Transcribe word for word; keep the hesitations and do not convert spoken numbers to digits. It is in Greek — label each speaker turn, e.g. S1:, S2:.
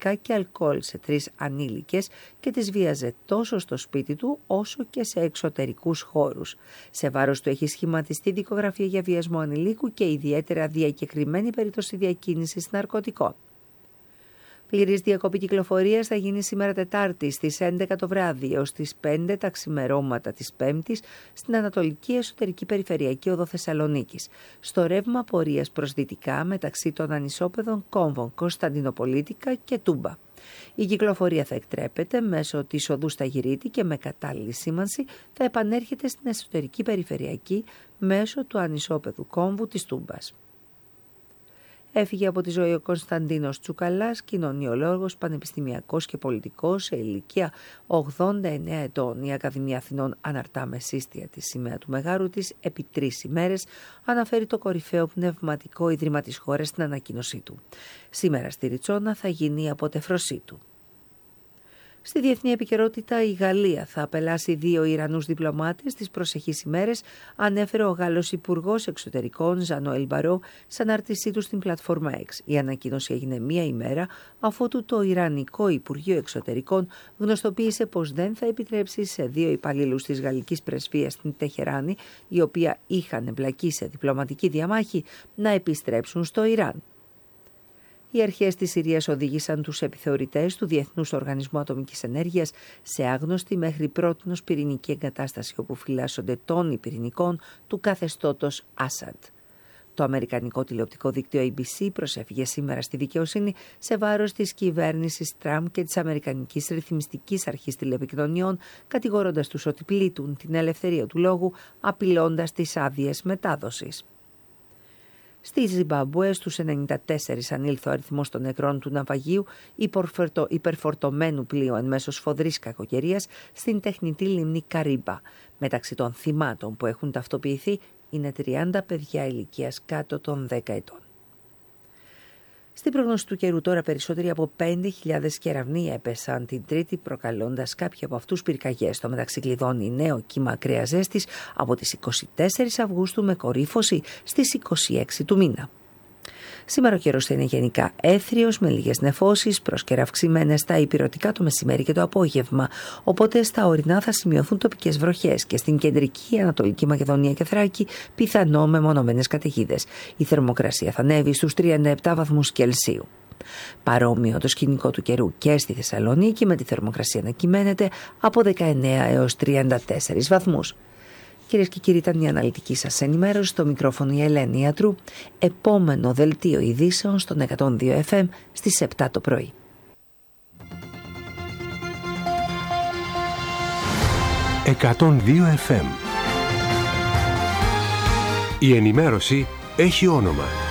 S1: ναρκωτικά και αλκοόλ σε τρεις ανήλικες και τις βίαζε τόσο στο σπίτι του όσο και σε εξωτερικούς χώρους. Σε βάρος του έχει σχηματιστεί δικογραφία για βιασμό ανηλίκου και ιδιαίτερα διακεκριμένη περίπτωση διακίνησης ναρκωτικών. Πλήρης διακοπή κυκλοφορίας θα γίνει σήμερα Τετάρτη στις έντεκα το βράδυ έως τις πέντε τα ξημερώματα της Πέμπτης στην Ανατολική Εσωτερική Περιφερειακή Οδό Θεσσαλονίκης, στο ρεύμα πορείας προς δυτικά μεταξύ των ανισόπεδων κόμβων Κωνσταντινοπολίτικα και Τούμπα. Η κυκλοφορία θα εκτρέπεται μέσω της οδού Σταγυρίτη και με κατάλληλη σήμανση θα επανέρχεται στην Εσωτερική Περιφερειακή μέσω του ανισόπεδου κόμβου της Τούμπας. Έφυγε από τη ζωή ο Κωνσταντίνος Τσουκαλάς, κοινωνιολόγος, πανεπιστημιακός και πολιτικός, σε ηλικία ογδόντα εννέα ετών. Η Ακαδημία Αθηνών αναρτά με σύστια τη σημαία του μεγάρου της επί τρεις ημέρες, αναφέρει το κορυφαίο πνευματικό ίδρυμα της χώρας στην ανακοίνωσή του. Σήμερα στη Ριτσόνα θα γίνει η αποτεφρωσή του. Στη διεθνή επικαιρότητα, η Γαλλία θα απελάσει δύο Ιρανούς διπλωμάτες τις προσεχείς ημέρες, ανέφερε ο Γάλλος Υπουργός Εξωτερικών Ζανοέλ Μπαρό σε ανάρτησή του στην πλατφόρμα X. Η ανακοίνωση έγινε μία ημέρα αφότου το Ιρανικό Υπουργείο Εξωτερικών γνωστοποίησε πως δεν θα επιτρέψει σε δύο υπαλλήλους της γαλλικής πρεσβείας στην Τεχεράνη, οι οποίοι είχαν εμπλακεί σε διπλωματική διαμάχη, να επιστρέψουν στο Ιράν. Οι αρχές της Συρίας οδήγησαν τους επιθεωρητές του Διεθνούς Οργανισμού Ατομικής Ενέργειας σε άγνωστη μέχρι πρότινος πυρηνική εγκατάσταση όπου φυλάσσονται τόνοι πυρηνικών του καθεστώτος Άσαντ. Το αμερικανικό τηλεοπτικό δίκτυο έι μπι σι προσέφυγε σήμερα στη δικαιοσύνη σε βάρος της κυβέρνησης Τραμπ και της Αμερικανικής Ρυθμιστικής Αρχής Τηλεπικοινωνιών, κατηγορώντας τους ότι πλήττουν την ελευθερία του λόγου, απειλώντας τις άδειες μετάδοσης. Στη Ζιμπάμπουε στους ενενήντα τέσσερα ανήλθε ο αριθμός των νεκρών του ναυαγίου υπερφορτωμένου πλοίου εν μέσω σφοδρής κακοκαιρίας στην τεχνητή λίμνη Καρίμπα. Μεταξύ των θυμάτων που έχουν ταυτοποιηθεί είναι τριάντα παιδιά ηλικίας κάτω των δέκα ετών. Στην πρόγνωση του καιρού τώρα, περισσότεροι από πέντε χιλιάδες κεραυνοί έπεσαν την Τρίτη, προκαλώντας κάποιοι από αυτούς πυρκαγιές. Στο μεταξύ κλειδώνει νέο κύμα ακραίας ζέστης από τις είκοσι τέσσερις Αυγούστου με κορύφωση στις είκοσι έξι του μήνα. Σήμερα ο καιρός θα είναι γενικά έθριος με λίγες νεφώσεις, προσκέρα αυξημένες στα ηπειρωτικά το μεσημέρι και το απόγευμα. Οπότε στα ορεινά θα σημειωθούν τοπικές βροχές και στην κεντρική Ανατολική Μακεδονία και Θράκη πιθανό μεμονωμένες καταιγίδες. Η θερμοκρασία θα ανέβει στους τριάντα επτά βαθμούς Κελσίου. Παρόμοιο το σκηνικό του καιρού και στη Θεσσαλονίκη, με τη θερμοκρασία να κυμαίνεται από δεκαεννέα έως τριάντα τέσσερις βαθμούς. Κυρίες και κύριοι, ήταν η αναλυτική σας ενημέρωση. Στο μικρόφωνο η Ελένη Ιατρού. Επόμενο δελτίο ειδήσεων στον εκατόν δύο εφ εμ στις επτά το πρωί.
S2: εκατόν δύο εφ εμ. Η ενημέρωση έχει όνομα.